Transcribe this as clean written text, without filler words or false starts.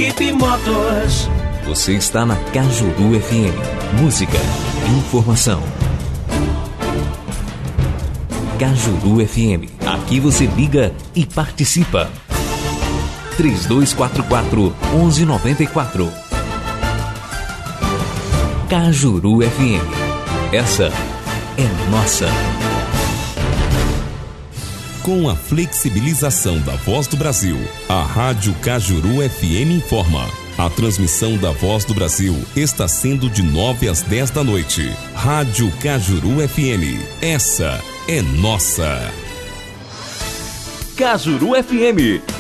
Jeep Motors. Você está na Cajuru FM. Música, informação. Cajuru FM. Aqui você liga e participa. 3244-1194. Cajuru FM. Essa é nossa. Com a flexibilização da Voz do Brasil, a Rádio Cajuru FM informa. A transmissão da Voz do Brasil está sendo de 9 às 10 da noite. Rádio Cajuru FM. Essa é nossa. Cajuru FM.